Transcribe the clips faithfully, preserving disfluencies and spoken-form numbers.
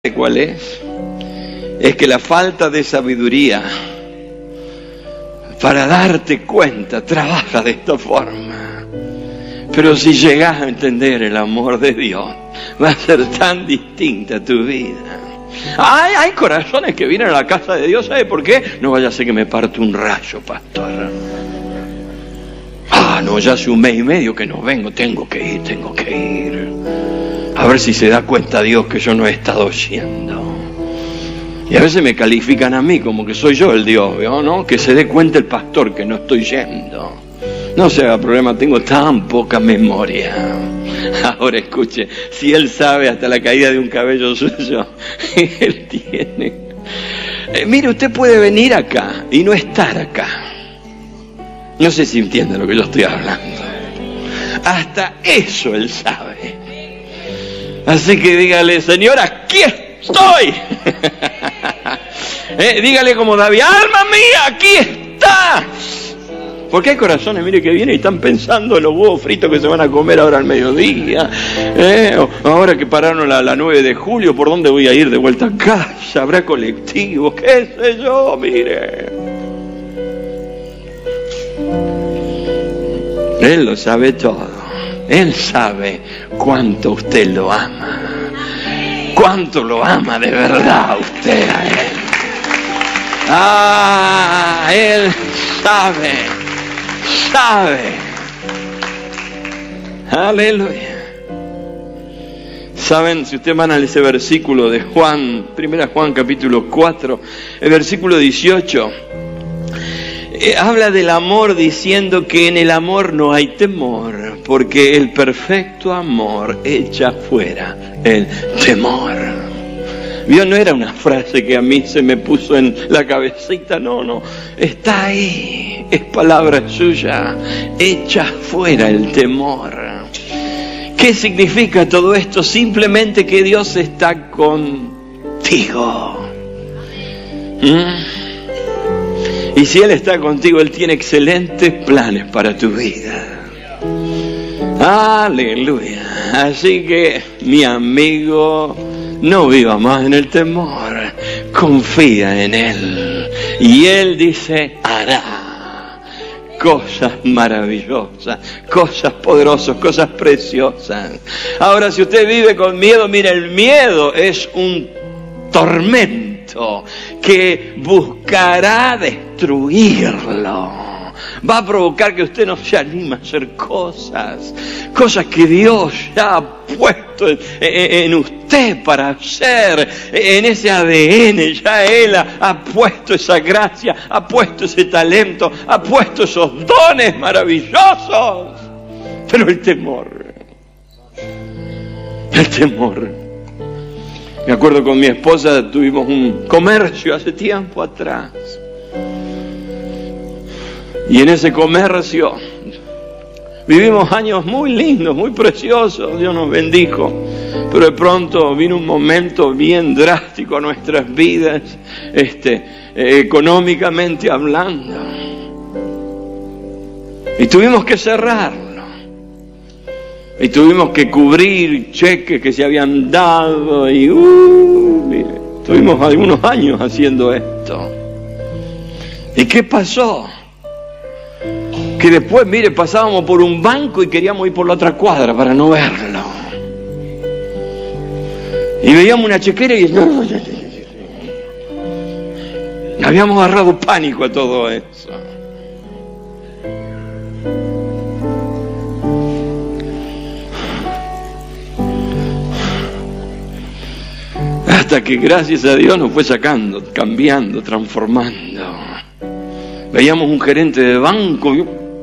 ¿Cuál es? Es que la falta de sabiduría para darte cuenta trabaja de esta forma. Pero si llegas a entender el amor de Dios, va a ser tan distinta tu vida. Hay, hay corazones que vienen a la casa de Dios, ¿sabe por qué? No vaya a ser que me parte un rayo, pastor. Ah, no, ya hace un mes y medio que no vengo, tengo que ir, tengo que ir. A ver si se da cuenta Dios que yo no he estado yendo. Y a veces me califican a mí como que soy yo el Dios, ¿no? Que se dé cuenta el pastor que no estoy yendo. No se haga problema, tengo tan poca memoria. Ahora escuche, si Él sabe hasta la caída de un cabello suyo, Él tiene. Eh, mire, usted puede venir acá y no estar acá. No sé si entiende lo que yo estoy hablando. Hasta eso Él sabe. Así que dígale, Señor, aquí estoy. eh, dígale como David, alma mía, aquí estás. Porque hay corazones, mire, que vienen y están pensando en los huevos fritos que se van a comer ahora al mediodía. Eh, ahora que pararon la, la nueve de julio, ¿por dónde voy a ir de vuelta a casa? ¿Habrá colectivos? ¿Qué sé yo? Mire. Él lo sabe todo. Él sabe cuánto usted lo ama. Cuánto lo ama de verdad usted a Él. Ah, Él sabe. Sabe. Aleluya. Saben, si ustedes van a ese versículo de Juan, primera Juan capítulo cuatro, el versículo dieciocho, eh, habla del amor diciendo que en el amor no hay temor, porque el perfecto amor echa fuera el temor. Vio, no era una frase que a mí se me puso en la cabecita, no, no, está ahí, es palabra suya, echa fuera el temor. ¿Qué significa todo esto? Simplemente que Dios está contigo. ¿Mm? Y si Él está contigo, Él tiene excelentes planes para tu vida. Aleluya. Así que, mi amigo, no viva más en el temor. Confía en Él. Y Él dice, hará cosas maravillosas, cosas poderosas, cosas preciosas. Ahora, si usted vive con miedo, mire, el miedo es un tormento que buscará destruirlo. Va a provocar que usted no se anime a hacer cosas, cosas que Dios ya ha puesto en, en usted para hacer, en ese A D N, ya Él ha, ha puesto esa gracia, ha puesto ese talento, ha puesto esos dones maravillosos. Pero el temor, el temor. Me acuerdo con mi esposa, tuvimos un comercio hace tiempo atrás. Y en ese comercio vivimos años muy lindos, muy preciosos. Dios nos bendijo. Pero de pronto vino un momento bien drástico a nuestras vidas, este, eh, económicamente hablando. Y tuvimos que cerrarlo. Y tuvimos que cubrir cheques que se habían dado. Y uh, mire, tuvimos algunos años haciendo esto. ¿Y qué pasó? Que después, mire, pasábamos por un banco y queríamos ir por la otra cuadra para no verlo. Y veíamos una chequera y habíamos agarrado pánico a todo eso. Hasta que gracias a Dios nos fue sacando, cambiando, transformando. Veíamos un gerente de banco,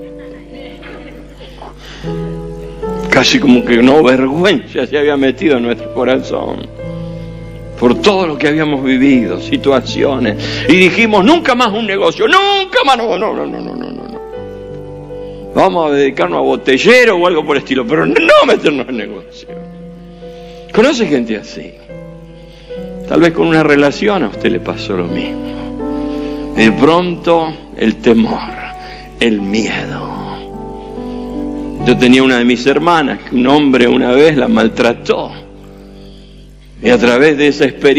casi como que no vergüenza se había metido en nuestro corazón por todo lo que habíamos vivido, situaciones, y dijimos, nunca más un negocio, nunca más, no, no, no, no, no, no, no. Vamos a dedicarnos a botellero o algo por el estilo, pero no meternos en negocio. ¿Conoce gente así? Tal vez con una relación a usted le pasó lo mismo. De pronto, el temor, el miedo. Yo tenía una de mis hermanas que un hombre una vez la maltrató. Y a través de esa experiencia